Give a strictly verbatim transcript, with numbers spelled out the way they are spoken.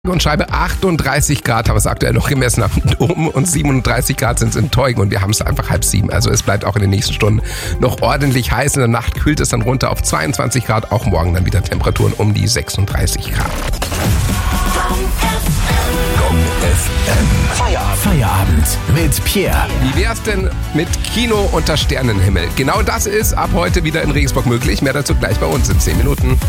Und Scheibe achtunddreißig Grad haben wir es aktuell noch gemessen am Dom und siebenunddreißig Grad sind es in Teugen und wir haben es einfach halb sieben. Also es bleibt auch in den nächsten Stunden noch ordentlich heiß. In der Nacht kühlt es dann runter auf zweiundzwanzig Grad. Auch morgen dann wieder Temperaturen um die sechsunddreißig Grad. Gong F M. Feierabend. Feierabend mit Pierre. Wie wär's denn mit Kino unter Sternenhimmel? Genau das ist ab heute wieder in Regensburg möglich. Mehr dazu gleich bei uns in zehn Minuten.